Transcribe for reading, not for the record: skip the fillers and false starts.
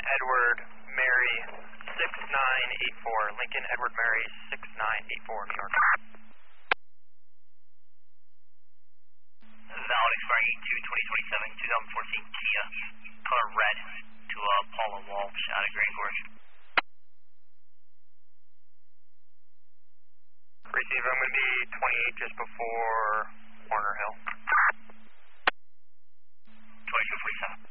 Edward Mary 6984. Lincoln Edward Mary 6984, New York. Valid expiring 2/2027, 2014 Kia, color red, to Paula Walsh out of Grand Gorge. Receive, I'm going to be 28 just before Warner Hill. 2247.